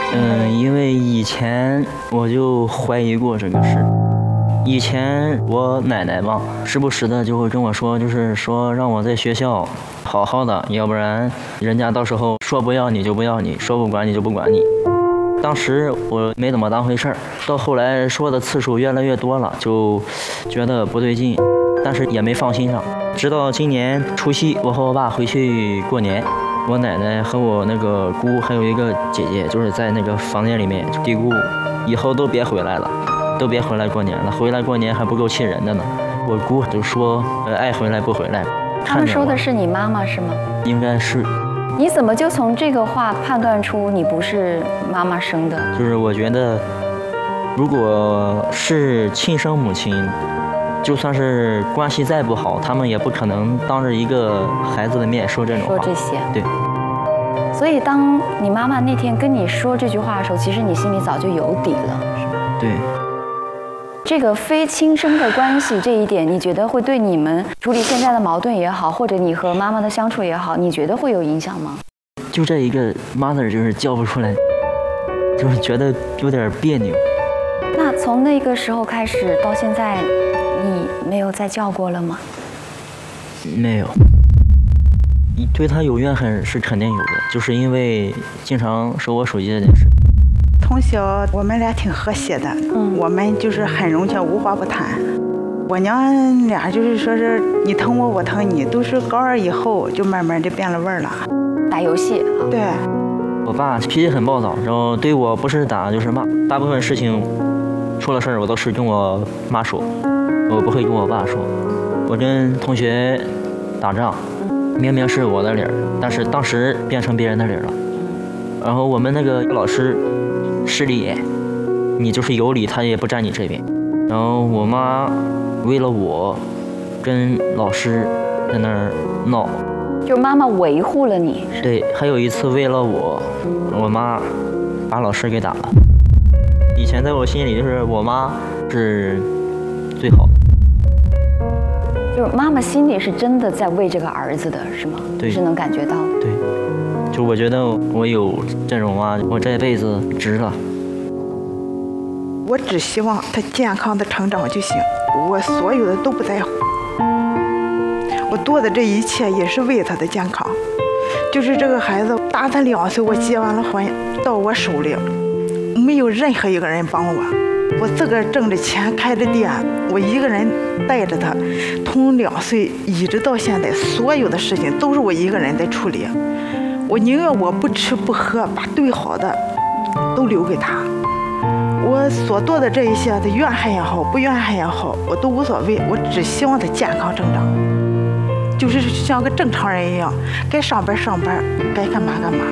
因为以前我就怀疑过这个事。以前我奶奶嘛，时不时的就会跟我说，就是说让我在学校好好的，要不然人家到时候说不要你就不要你，说不管你就不管你。当时我没怎么当回事儿，到后来说的次数越来越多了，就觉得不对劲，但是也没放心上。直到今年除夕，我和我爸回去过年，我奶奶和我那个姑还有一个姐姐，就是在那个房间里面嘀咕，以后都别回来了，都别回来过年了，回来过年还不够气人的呢。我姑就说，爱回来不回来。 他们说的是你妈妈是吗？ 应该是。 你怎么就从这个话判断出你不是妈妈生的？ 就是我觉得，如果是亲生母亲，就算是关系再不好，他们也不可能当着一个孩子的面说这种话。 说这些。 对。 所以当你妈妈那天跟你说这句话的时候，其实你心里早就有底了，是吧？ 对。 这个非亲生的关系这一点，你觉得会对你们处理现在的矛盾也好，或者你和妈妈的相处也好，你觉得会有影响吗？ 就这一个 mother 就是叫不出来，就是觉得有点别扭。 那从那个时候开始到现在，你没有再叫过了吗？ 没有。你对他有怨恨是肯定有的，就是因为经常收我手机这件事。 从小我们俩挺和谐的，我们就是很融洽，无话不谈。我娘俩就是说是你疼我，我疼你，都是高二以后就慢慢的变了味儿了。 打游戏啊？ 对。 我爸脾气很暴躁，然后对我不是打就是骂，大部分事情出了事儿我都是跟我妈说，我不会跟我爸说。我跟同学打仗，明明是我的理儿，但是当时变成别人的理儿了。然后我们那个老师势利眼，你就是有理他也不站你这边。然后我妈为了我跟老师在那儿闹， 就妈妈维护了你。 对，还有一次为了我妈把老师给打了。以前在我心里就是我妈是最好的， 就是妈妈心里是真的在为这个儿子的，是吗？ 对， 是能感觉到的。 对，就我觉得我有这种妈，我这辈子值了。 我只希望他健康的成长就行，我所有的都不在乎。我做的这一切也是为他的健康。就是这个孩子大他2岁，我结完了婚到我手里，没有任何一个人帮我，我自个儿挣着钱开着店，我一个人带着他，从2岁一直到现在，所有的事情都是我一个人在处理。我宁愿我不吃不喝，把最好的都留给他。我所做的这一些，他怨恨也好，不怨恨也好，我都无所谓。我只希望他健康成长，就是像个正常人一样，该上班上班，该干嘛干嘛。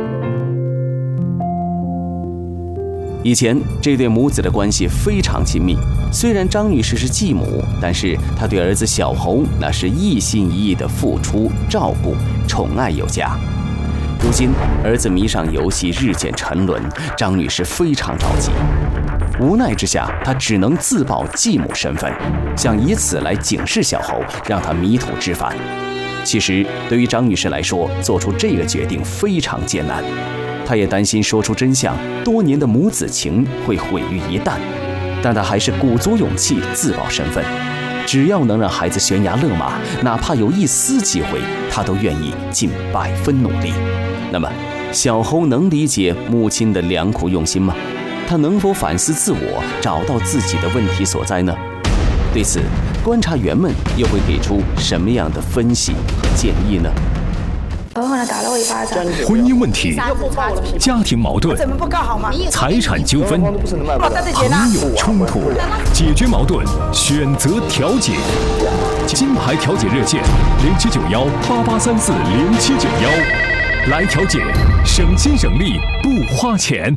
以前这对母子的关系非常亲密，虽然张女士是继母，但是她对儿子小侯那是一心一意的付出、照顾、宠爱有加。如今儿子迷上游戏，日渐沉沦，张女士非常着急。无奈之下，她只能自曝继母身份，想以此来警示小侯，让他迷途知返。其实对于张女士来说，做出这个决定非常艰难。她也担心说出真相，多年的母子情会毁于一旦，但她还是鼓足勇气自曝身份。只要能让孩子悬崖勒马，哪怕有一丝机会，她都愿意尽100分努力。那么，小侯能理解母亲的良苦用心吗？他能否反思自我，找到自己的问题所在呢？对此，观察员们又会给出什么样的分析和建议呢？ 然后呢，打了我一巴掌。 婚姻问题、家庭矛盾、财产纠纷、朋友冲突，解决矛盾，选择调解。金牌调解热线079188340791，来调解，省心省力不花钱。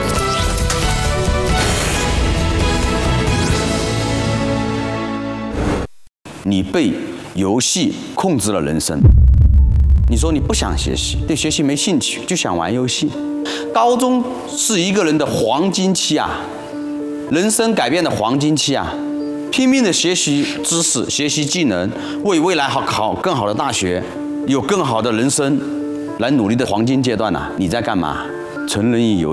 你被游戏控制了人生。你说你不想学习，对学习没兴趣，就想玩游戏。高中是一个人的黄金期啊，人生改变的黄金期啊，拼命的学习知识、学习技能，为未来考更好的大学，有更好的人生来努力的黄金阶段啊。你在干嘛？沉沦于游戏。